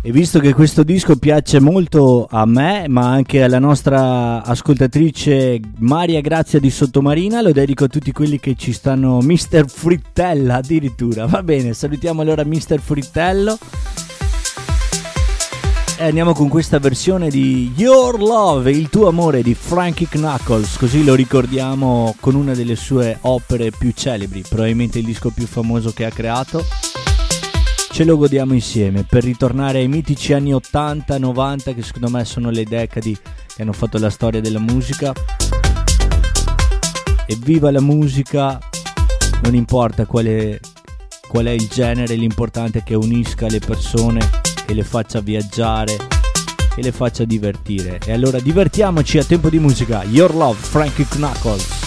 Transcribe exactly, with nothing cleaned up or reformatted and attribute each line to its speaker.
Speaker 1: E visto che questo disco piace molto a me, ma anche alla nostra ascoltatrice Maria Grazia di Sottomarina, lo dedico a tutti quelli che ci stanno. Mister Frittella addirittura. Va bene, salutiamo allora Mister Frittello e andiamo con questa versione di Your Love, il tuo amore di Frankie Knuckles, così lo ricordiamo con una delle sue opere più celebri, probabilmente il disco più famoso che ha creato. Ce lo godiamo insieme per ritornare ai mitici anni ottanta novanta, che secondo me sono le decadi che hanno fatto la storia della musica. E viva la musica, non importa quale, qual è il genere, l'importante è che unisca le persone, che le faccia viaggiare, che le faccia divertire. E allora divertiamoci a tempo di musica. Your Love, Frankie Knuckles.